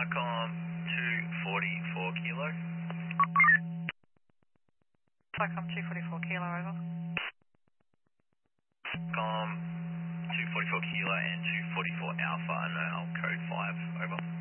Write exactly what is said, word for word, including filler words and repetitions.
Flycom two forty-four kilo. Flycom two forty-four kilo, over. Com two forty-four kilo and two forty-four alpha, no, code five, over.